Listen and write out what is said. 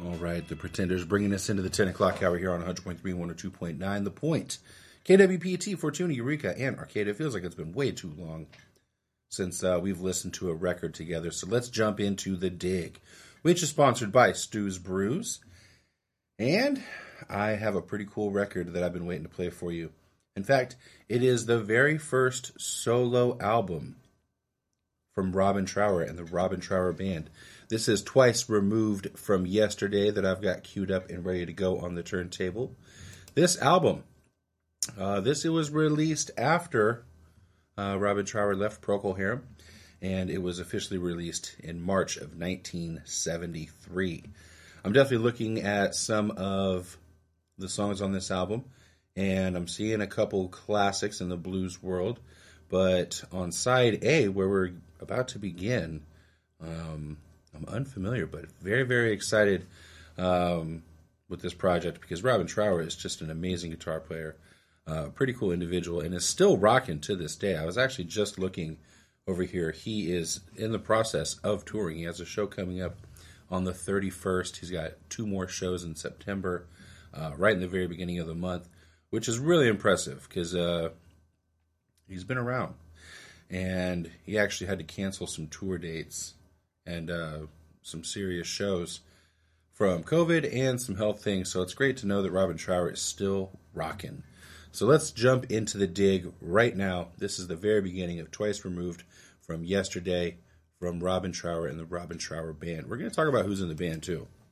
All right, the Pretenders bringing us into the 10 o'clock hour here on 100.3, 102.9. The Point. KWPT, Fortuna, Eureka, and Arcata. It feels like it's been way too long since we've listened to a record together. So let's jump into The Dig, which is sponsored by Stu's Brews. And I have a pretty cool record that I've been waiting to play for you. In fact, it is the very first solo album from Robin Trower and the Robin Trower Band. This is Twice Removed from Yesterday that I've got queued up and ready to go on the turntable. This album, it was released after Robin Trower left Procol Harum, and it was officially released in March of 1973. I'm definitely looking at some of the songs on this album, and I'm seeing a couple classics in the blues world. But on side A, where we're about to begin, I'm unfamiliar, but very, very excited with this project because Robin Trower is just an amazing guitar player, pretty cool individual, and is still rocking to this day. I was actually just looking over here. He is in the process of touring. He has a show coming up on the 31st. He's got 2 more shows in September, right in the very beginning of the month, which is really impressive because he's been around. And he actually had to cancel some tour dates and some serious shows from COVID and some health things. So it's great to know that Robin Trower is still rocking. So let's jump into The Dig right now. This is the very beginning of Twice Removed from Yesterday from Robin Trower and the Robin Trower Band. We're going to talk about who's in the band too.